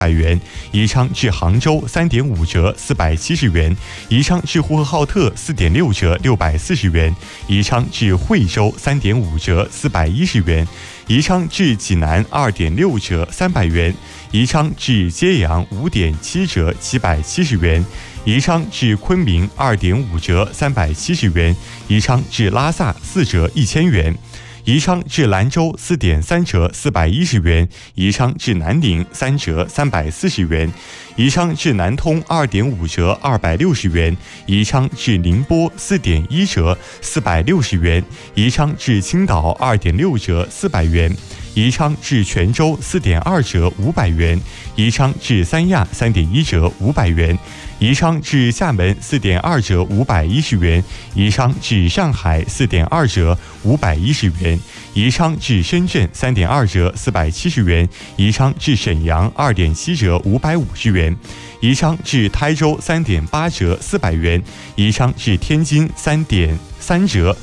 元，宜昌至杭州3.5折470元，宜昌至呼和浩特4.6折640元，宜昌至惠州3.5折410元，宜昌至济南2.6折300元，宜昌至揭阳5.7折770元，宜昌至昆明2.5折370元，宜昌至拉萨4折1000元，宜昌至兰州4.3折410元，宜昌至南宁3折340元，宜昌至南通2.5折260元，宜昌至宁波4.1折460元，宜昌至青岛2.6折400元，宜昌至泉州4.2折500元，宜昌至三亚3.1折500元，宜昌至厦门4.2折510元，宜昌至上海4.2折510元，宜昌至深圳3.2折470元，宜昌至沈阳2.7折550元，宜昌至台州3.8折400元，宜昌至天津3.3折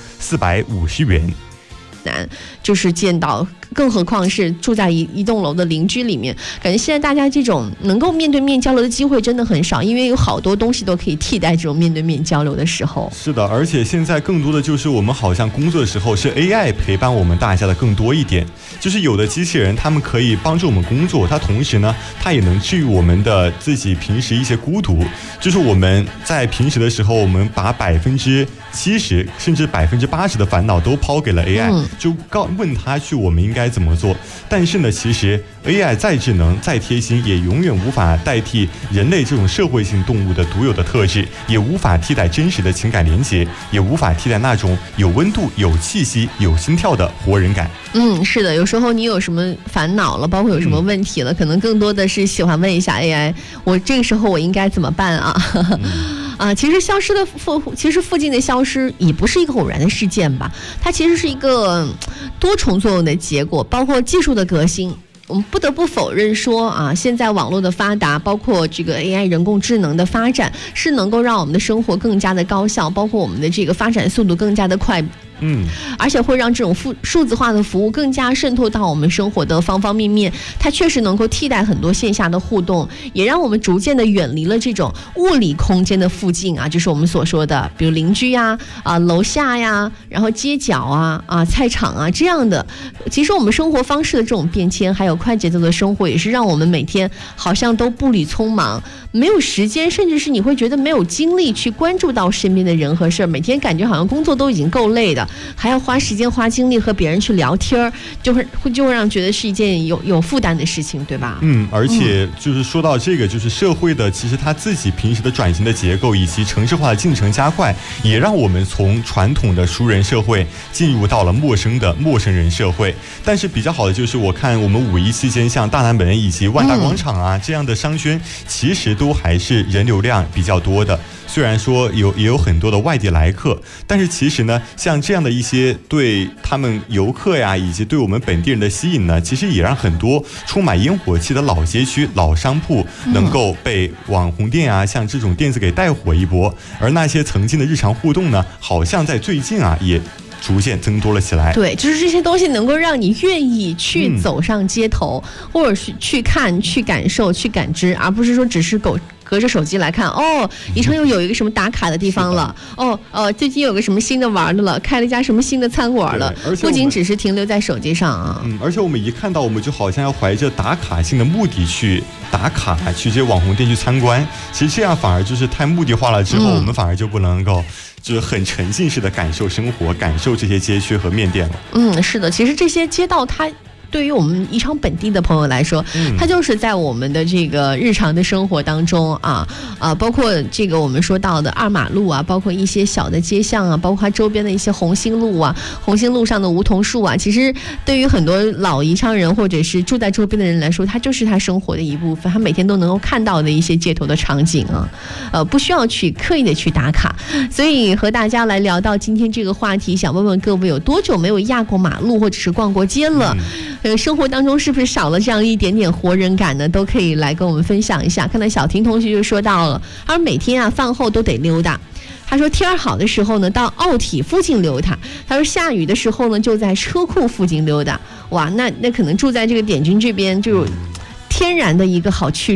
450元。 就是见到，更何况是住在一栋楼的邻居里面，感觉现在大家这种能够面对面交流的机会真的很少，因为有好多东西都可以替代这种面对面交流的时候。 是的，而且现在更多的就是我们好像工作的时候是 AI 陪伴我们大家的更多一点，就是有的机器人他们可以帮助我们工作，它同时呢它也能治愈我们的自己平时一些孤独，就是我们在平时的时候我们把70%甚至80%的烦恼都抛给了 AI，就问他去我们应该怎么做。但是呢，其实 AI 再智能再贴心，也永远无法代替人类这种社会性动物的独有的特质，也无法替代真实的情感连结，也无法替代那种有温度有气息有心跳的活人感。 是的，有时候你有什么烦恼了，包括有什么问题了，可能更多的是喜欢问一下 AI， 我这个时候我应该怎么办啊？其实消失的附近的消失也不是一个偶然的事件吧，它其实是一个多重作用的结果，包括技术的革新。我们不得不否认说现在网络的发达，包括这个 AI 人工智能的发展，是能够让我们的生活更加的高效，包括我们的这个发展速度更加的快。而且会让这种数字化的服务更加渗透到我们生活的方方面面，它确实能够替代很多线下的互动，也让我们逐渐的远离了这种物理空间的附近就是我们所说的比如邻居楼下然后街角菜场这样的。其实我们生活方式的这种变迁，还有快节奏的生活，也是让我们每天好像都步履匆忙，没有时间，甚至是你会觉得没有精力去关注到身边的人和事儿，每天感觉好像工作都已经够累的，还要花时间花精力和别人去聊天，就会让觉得是一件有负担的事情，对吧？ 而且就是说到这个，就是社会的其实它自己平时的转型的结构以及城市化的进程加快，也让我们从传统的熟人社会进入到了陌生人社会。但是比较好的就是我看我们5一期间像大南门以及万达广场这样的商圈，其实都还是人流量比较多的。虽然说也有很多的外地来客，但是其实呢，像这样的一些对他们游客以及对我们本地人的吸引呢，其实也让很多充满烟火气的老街区、老商铺能够被网红店像这种店子给带火一波。而那些曾经的日常互动呢，好像在最近也逐渐增多了起来。 对，就是这些东西能够让你愿意去走上街头，或者是去看、去感受、去感知，而不是说只是隔着手机来看宜昌又有一个什么打卡的地方了，最近有个什么新的玩的了，开了一家什么新的餐馆了，不仅只是停留在手机上而且我们一看到，我们就好像要怀着打卡性的目的去打卡，去这些网红店去参观。其实这样反而就是太目的化了，之后我们反而就不能够就是很沉浸式的感受生活，感受这些街区和面店了。 是的，其实这些街道它对于我们宜昌本地的朋友来说，它就是在我们的这个日常的生活当中包括这个我们说到的二马路包括一些小的街巷包括它周边的一些红星路红星路上的梧桐树其实对于很多老宜昌人或者是住在周边的人来说，它就是他生活的一部分，他每天都能够看到的一些街头的场景不需要去刻意的去打卡。所以和大家来聊到今天这个话题，想问问各位有多久没有压过马路或者是逛过街了？生活当中是不是少了这样一点点活人感呢？都可以来跟我们分享一下。看到小婷同学就说到了，他说每天饭后都得溜达。他说天好的时候呢，到奥体附近溜达。他说下雨的时候呢，就在车库附近溜达。哇，那可能住在这个点军这边就天然的一个好去